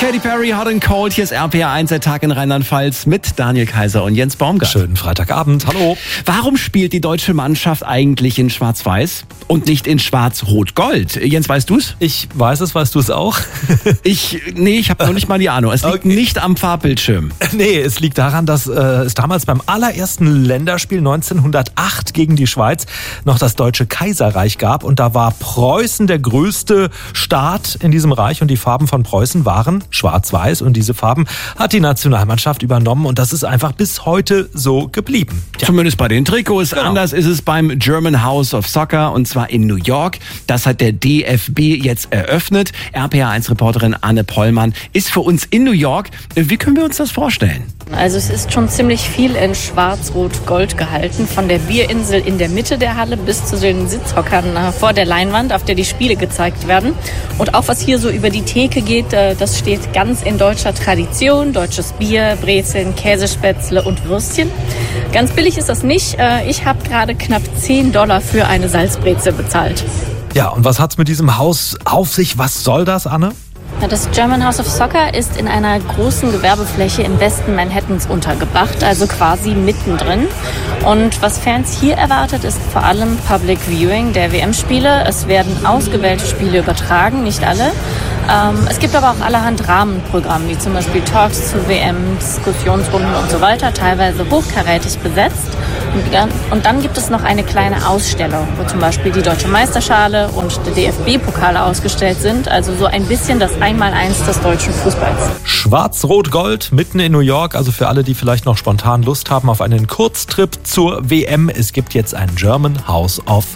Katy Perry, Hot and Cold. Hier ist RPR1, der Tag in Rheinland-Pfalz mit Daniel Kaiser und Jens Baumgart. Schönen Freitagabend, hallo. Warum spielt die deutsche Mannschaft eigentlich in Schwarz-Weiß und nicht in Schwarz-Rot-Gold? Jens, weißt du's? Ich weiß es, weißt du es auch? Ich habe noch nicht mal die Ahnung. Es liegt nicht am Farbbildschirm. Nee, es liegt daran, dass es damals beim allerersten Länderspiel 1908 gegen die Schweiz noch das Deutsche Kaiserreich gab. Und da war Preußen der größte Staat in diesem Reich und die Farben von Preußen waren schwarz-weiß und diese Farben hat die Nationalmannschaft übernommen und das ist einfach bis heute so geblieben. Ja. Zumindest bei den Trikots. Genau. Anders ist es beim German House of Soccer und zwar in New York. Das hat der DFB jetzt eröffnet. RPR1-Reporterin Anne Pollmann ist für uns in New York. Wie können wir uns das vorstellen? Also es ist schon ziemlich viel in Schwarz-Rot-Gold gehalten. Von der Bierinsel in der Mitte der Halle bis zu den Sitzhockern vor der Leinwand, auf der die Spiele gezeigt werden. Und auch was hier so über die Theke geht, das steht ganz in deutscher Tradition. Deutsches Bier, Brezeln, Käsespätzle und Würstchen. Ganz billig ist das nicht. Ich habe gerade knapp $10 für eine Salzbrezel bezahlt. Ja, und was hat's mit diesem Haus auf sich? Was soll das, Anne? Das German House of Soccer ist in einer großen Gewerbefläche im Westen Manhattans untergebracht, also quasi mittendrin. Und was Fans hier erwartet, ist vor allem Public Viewing der WM-Spiele. Es werden ausgewählte Spiele übertragen, nicht alle. Es gibt aber auch allerhand Rahmenprogramme, wie zum Beispiel Talks zur WM, Diskussionsrunden und so weiter, teilweise hochkarätig besetzt. Und dann gibt es noch eine kleine Ausstellung, wo zum Beispiel die Deutsche Meisterschale und der DFB-Pokale ausgestellt sind. Also so ein bisschen das Einmaleins des deutschen Fußballs. Schwarz-Rot-Gold mitten in New York. Also für alle, die vielleicht noch spontan Lust haben auf einen Kurztrip zur WM. Es gibt jetzt ein German House of